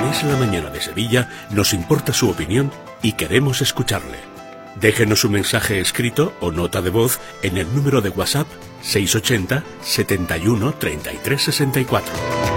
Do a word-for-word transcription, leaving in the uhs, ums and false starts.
Es la mañana de Sevilla, nos importa su opinión y queremos escucharle. Déjenos un mensaje escrito o nota de voz en el número de WhatsApp seiscientos ochenta, setenta y uno, treinta y tres sesenta y cuatro.